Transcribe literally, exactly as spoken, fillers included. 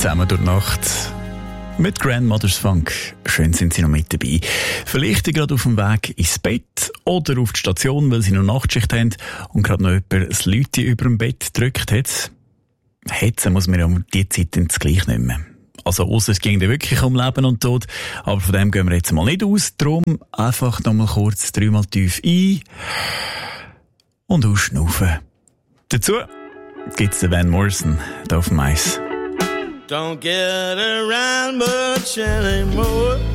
Zusammen durch die Nacht mit Grandmother's Funk. Schön sind Sie noch mit dabei. Vielleicht gerade auf dem Weg ins Bett oder auf die Station, weil Sie noch Nachtschicht haben und gerade noch jemand das Läuten über dem Bett gedrückt hat. Hetzen muss man ja um die Zeit dann gleich nicht mehr. Also ausser es ging dann wirklich um Leben und Tod. Aber von dem gehen wir jetzt mal nicht aus. Darum einfach noch mal kurz dreimal tief ein und ausschnaufen. Dazu gibt's den Van Morrison da auf dem Eis. Don't get around much anymore.